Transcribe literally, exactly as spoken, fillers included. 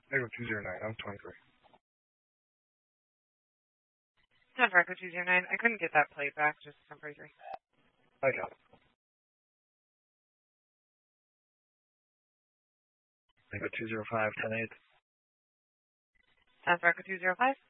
Echo two zero nine, I'm twenty-three. Denver Echo two zero nine, I couldn't get that plate back, just temporary three. I got it. Echo two zero five, ten eight. Denver Echo two zero five.